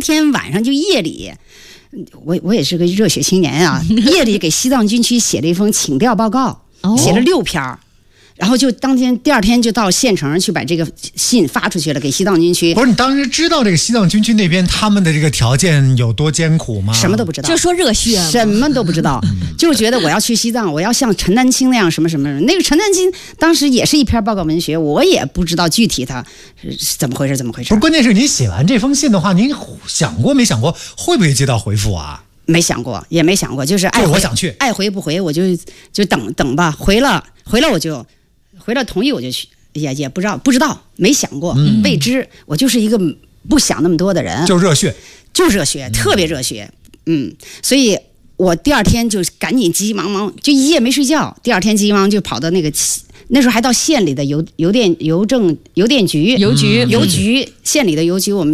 天晚上就夜里，我也是个热血青年啊，夜里给西藏军区写了一封请调报告，写了6篇。然后就第二天就到县城去把这个信发出去了，给西藏军区。 不是，你当时知道这个西藏军区那边他们的这个条件有多艰苦吗？ 什么都不知道， 就说热血， 什么都不知道，就觉得我要去西藏，我要像陈丹青那样什么什么。那个陈丹青当时也是一篇报告文学，我也不知道具体他是怎么回事。不是， 关键是你写完这封信的话，您想过没想过会不会接到回复啊？ 没想过，也没想过，就是我想去， 爱回不回，我就等吧。回了我就。回了同意我就去，也不知道，没想过，未知。我就是一个不想那么多的人， 就热血， 特别热血。所以我第二天就赶紧急急忙忙，就一夜没睡觉。第二天急急忙忙就跑到那时候还到县里的邮局县里的邮局，我们